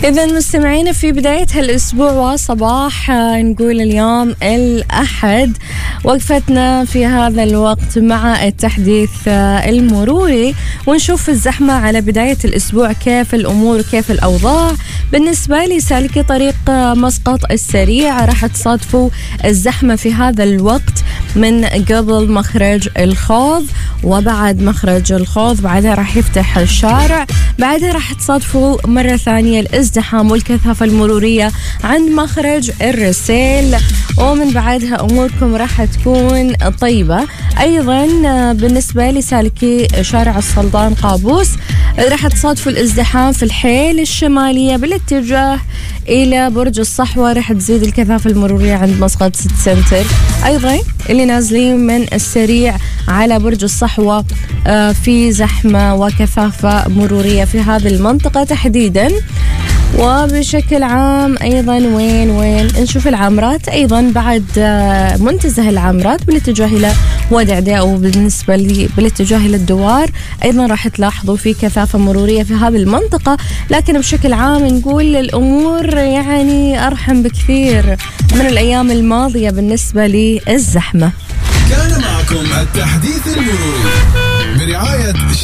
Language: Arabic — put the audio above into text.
إذا مستمعين في بداية هالأسبوع وصباح نقول اليوم الأحد وقفتنا في هذا الوقت مع التحديث المروري ونشوف الزحمة على بداية الأسبوع كيف الأمور وكيف الأوضاع. بالنسبة لي سالكي طريق مسقط السريع راح تصادفوا الزحمة في هذا الوقت من قبل مخرج الخوض وبعد مخرج الخوض، بعدها راح يفتح الشارع، بعدها راح تصادفوا مرة ثانية الازدحام والكثافة المرورية عند مخرج الرسيل، ومن بعدها أموركم راح تكون طيبة. أيضا بالنسبة لسالكي شارع السلطان قابوس راح تصادفوا الازدحام في الحيل الشمالية بالاتجاه إلى برج الصحوة، راح تزيد الكثافة المرورية عند مسقط سيتي سنتر. أيضا اللي نازلين من السريع على برج الصحوة في زحمة وكثافة مرورية في هذه المنطقة تحديدا. وبشكل عام أيضا وين نشوف العامرات، أيضا بعد منتزه العامرات بالاتجاه إلى وادي عداء، وبالنسبة لي بالاتجاه إلى الدوار أيضا راح تلاحظوا في كثافة مرورية في هذه المنطقة. لكن بشكل عام نقول الأمور يعني أرحم بكثير من الأيام الماضية بالنسبة للزحمة. كان معكم التحديث المروري برعاية